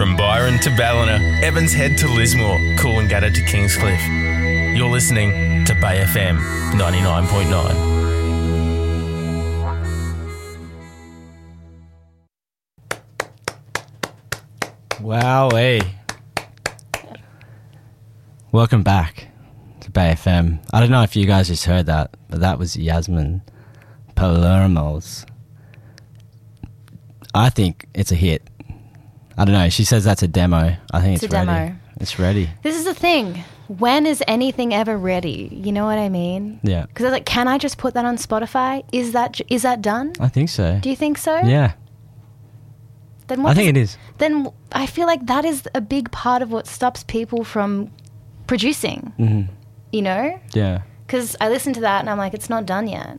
From Byron to Ballina, Evans Head to Lismore, Coolangatta to Kingscliff. You're listening to Bay FM 99.9. Wowee. Welcome back to Bay FM. I don't know if you guys just heard that, but that was Yasmin Palermo's. I think it's a hit. I don't know. She says that's a demo. I think it's ready. Demo. It's ready. This is the thing. When is anything ever ready? You know what I mean? Yeah. Because I was like, can I just put that on Spotify? Is that done? I think so. Do you think so? Yeah. Then what I think it is. Then I feel like that is a big part of what stops people from producing. Mm-hmm. You know? Yeah. Because I listen to that and I'm like, it's not done yet.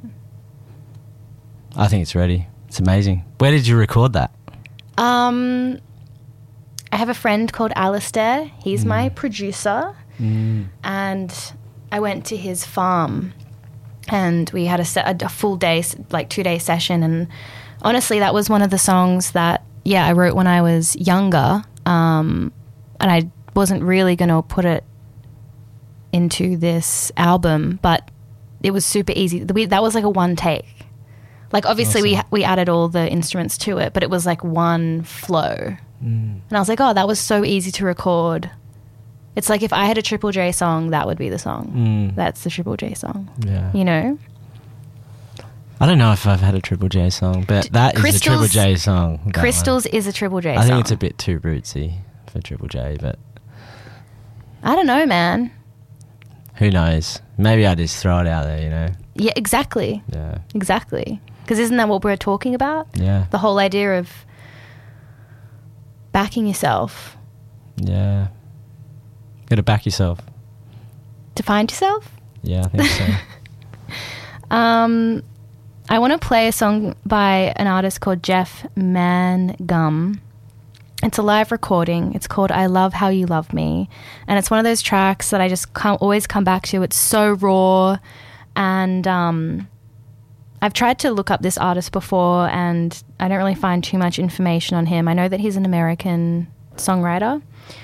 I think it's ready. It's amazing. Where did you record that? I have a friend called Alistair. He's my producer. And I went to his farm and we had a full day, like 2-day session. And honestly, that was one of the songs that, I wrote when I was younger. And I wasn't really going to put it into this album, but it was super easy. That was like a one take. Like, obviously, awesome. we added all the instruments to it, but it was like one flow. And I was like, oh, that was so easy to record. It's like if I had a Triple J song, that would be the song. That's the Triple J song. Yeah. You know? I don't know if I've had a Triple J song, but that is a Triple J song. Crystals is a Triple J song. I think it's a bit too rootsy for Triple J, but I don't know, man. who knows? Maybe I just throw it out there, you know? Yeah, exactly. Yeah. Exactly. Because isn't that what we're talking about? Yeah. The whole idea of backing yourself. Yeah. Got to back yourself. To find yourself? Yeah, I think so. I want to play a song by an artist called Jeff Mangum. It's a live recording. It's called I Love How You Love Me. And it's one of those tracks that I just always come back to. It's so raw. And I've tried to look up this artist before and I don't really find too much information on him. I know that he's an American songwriter.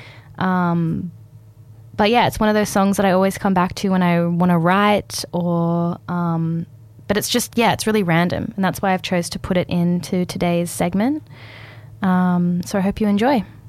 But yeah, it's one of those songs that I always come back to when I want to write or... but it's just, it's really random. And that's why I've chose to put it into today's segment. So I hope you enjoy.